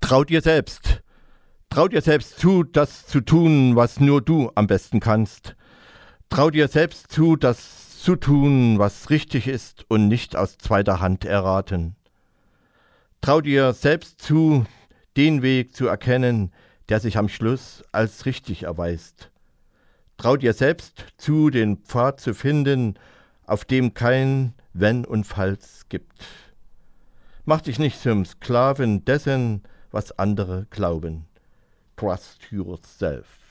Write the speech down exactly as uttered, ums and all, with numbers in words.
Trau dir selbst. Trau dir selbst zu, das zu tun, was nur du am besten kannst. Trau dir selbst zu, das zu tun, was richtig ist und nicht aus zweiter Hand erraten. Trau dir selbst zu, den Weg zu erkennen, der sich am Schluss als richtig erweist. Trau dir selbst zu, den Pfad zu finden, auf dem kein Wenn und Falls gibt. Mach dich nicht zum Sklaven dessen, was andere glauben. Trust yourself.